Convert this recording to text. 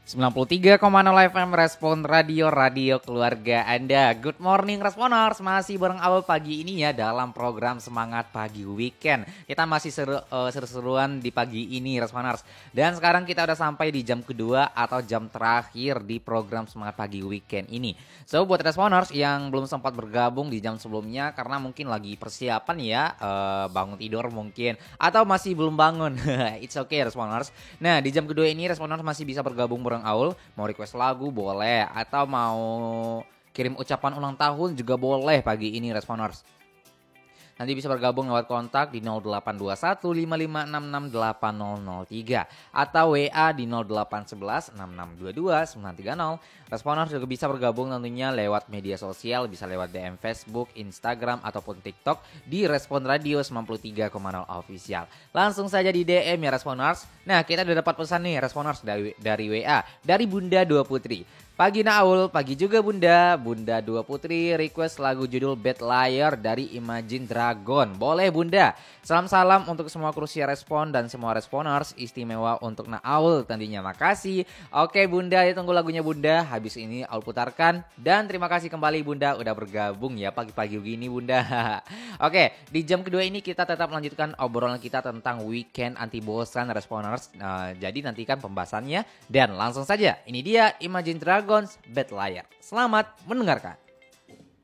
93,0 FM Respon Radio keluarga Anda. Good morning Responers, masih bareng awal pagi ini ya dalam program Semangat Pagi Weekend. Kita masih seru-seruan di pagi ini Responers. Dan sekarang kita udah sampai di jam kedua atau jam terakhir di program Semangat Pagi Weekend ini. So buat Responers yang belum sempat bergabung di jam sebelumnya karena mungkin lagi persiapan ya, bangun tidur mungkin atau masih belum bangun. It's okay Responers. Nah di jam kedua ini Responers masih bisa bergabung bareng Aul, mau request lagu boleh atau mau kirim ucapan ulang tahun juga boleh pagi ini Responers. Nanti bisa bergabung lewat kontak di 0821 5566 8003 atau WA di 0811 6622 930. Responers juga bisa bergabung tentunya lewat media sosial, bisa lewat DM Facebook, Instagram ataupun TikTok di Respon Radio 93,0 Official. Langsung saja di DM ya Responers. Nah, kita udah dapat pesan nih Responers dari WA dari Bunda Dua Putri. Pagi Naul, pagi juga Bunda. Bunda Dua Putri request lagu judul Bad Liar dari Imagine Dragon. Boleh Bunda. Salam-salam untuk semua krusia Respon dan semua Responers. Istimewa untuk Naul tentunya. Makasih. Oke Bunda, tunggu lagunya Bunda. Habis ini Aul putarkan. Dan terima kasih kembali Bunda udah bergabung ya pagi-pagi begini Bunda. Oke, di jam kedua ini kita tetap melanjutkan obrolan kita tentang weekend anti bosan Responers. Jadi nantikan pembahasannya. Dan langsung saja, ini dia Imagine Dragons Bad Liar. Selamat mendengarkan.